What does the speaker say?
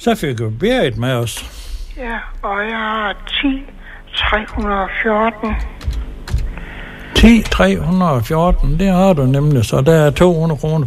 Så fik vi Berit med os. Ja, og jeg har 10.314. 10.314, det har du nemlig, så der er 200 kroner